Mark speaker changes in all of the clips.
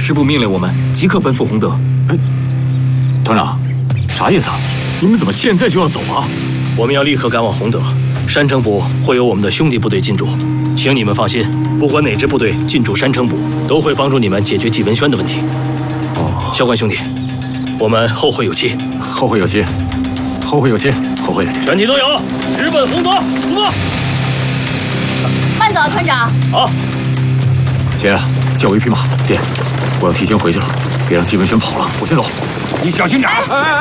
Speaker 1: 师部命令我们即刻奔赴洪德。
Speaker 2: 哎，团长，啥意思啊？你们怎么现在就要走啊？
Speaker 3: 我们要立刻赶往洪德，山城堡会有我们的兄弟部队进驻，请你们放心，不管哪支部队进驻山城堡，都会帮助你们解决纪文轩的问题。哦，萧关兄弟，我们后会有期。
Speaker 2: 后会有期，后会有期，后会有期。
Speaker 3: 全体都有，直奔洪德，出发！
Speaker 4: 慢走，团长。
Speaker 3: 好。
Speaker 2: 姐，借我一匹马。爹，我要提前回去了，别让纪文轩跑了。我先走。
Speaker 5: 你小心点！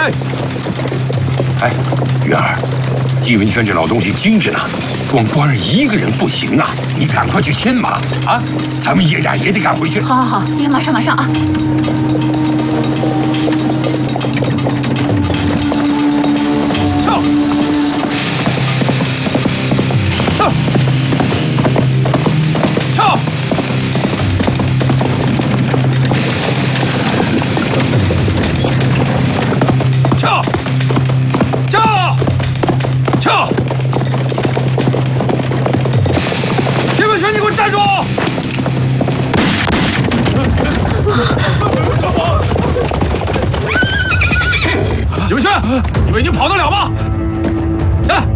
Speaker 5: 哎，元儿，纪文轩这老东西精着呢，光光是一个人不行啊！你赶快去牵马啊！咱们爷俩也得赶回去。
Speaker 4: 好好好，你马上啊！
Speaker 5: 上！上！上！跳！跳！跳！纪文轩，你给我站住！纪文轩，你们已经跑得了吗？下来！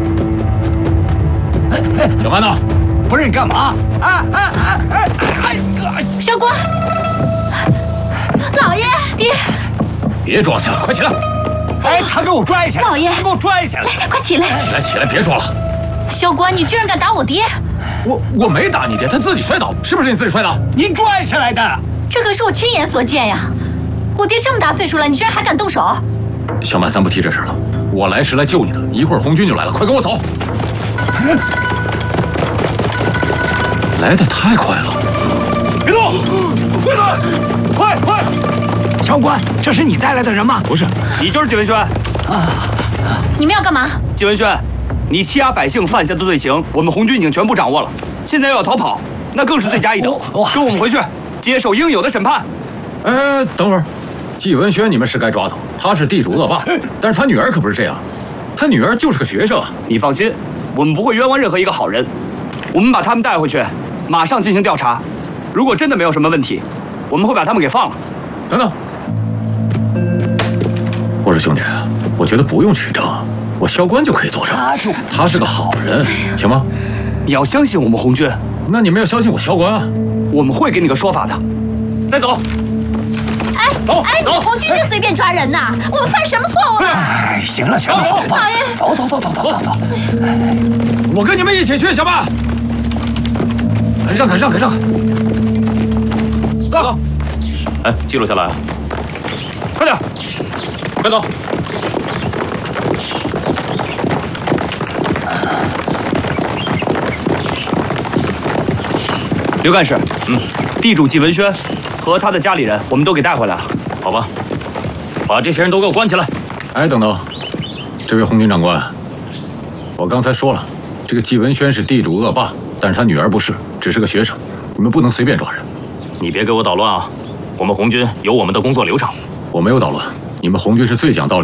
Speaker 5: 小曼呢？不是你干嘛？
Speaker 4: 少官，老爷，爹，
Speaker 2: 别装瞎了，快起来！
Speaker 5: 哎，他给我拽起来！
Speaker 4: 老爷，
Speaker 5: 他给我拽起来！
Speaker 4: 快起来！
Speaker 2: 起来，别装了！
Speaker 4: 少官，你居然敢打我爹！
Speaker 2: 我没打你爹，他自己摔倒，是不是你自己摔倒？
Speaker 5: 您拽起来的。
Speaker 4: 这可是我亲眼所见呀！我爹这么大岁数了，你居然还敢动手！
Speaker 2: 小曼，咱不提这事了。我来是来救你的，一会儿红军就来了，快跟我走！来得太快了！
Speaker 5: 别动！快来！快！教官，这是你带来的人吗？
Speaker 2: 不是，
Speaker 6: 你就是纪文轩。
Speaker 4: 你们要干嘛？
Speaker 6: 纪文轩，你欺压百姓犯下的罪行，我们红军已经全部掌握了。现在又要逃跑，那更是罪加一等。跟我们回去，接受应有的审判。
Speaker 2: 哎，等会儿，纪文轩你们是该抓走，他是地主恶霸，但是他女儿可不是这样，他女儿就是个学生。
Speaker 6: 你放心，我们不会冤枉任何一个好人。我们把他们带回去，马上进行调查。如果真的没有什么问题，我们会把他们给放了。
Speaker 2: 等等，我说兄弟，我觉得不用取证，我萧关就可以作证。他是个好人，行吗？
Speaker 6: 你要相信我们红军。
Speaker 2: 那你们要相信我萧关啊！
Speaker 6: 我们会给你个说法的。带走。走！
Speaker 4: 你红军就随便抓人呐？我们犯什么错误了？
Speaker 5: 哎，行了，走吧。
Speaker 4: 老爷，
Speaker 5: 走。
Speaker 2: 我跟你们一起去，小曼。让开！走！
Speaker 3: 哎，记录下来啊！
Speaker 6: 快点，
Speaker 2: 快走！
Speaker 6: 刘干事，地主纪文轩和他的家里人，我们都给带回来了。
Speaker 3: 好吧，把这些人都给我关起来。
Speaker 2: 哎，等等，这位红军长官，我刚才说了，这个纪文轩是地主恶霸，但是他女儿不是，只是个学生，你们不能随便抓人。
Speaker 3: 你别给我捣乱啊！我们红军有我们的工作流程。
Speaker 2: 我没有捣乱，你们红军是最讲道理。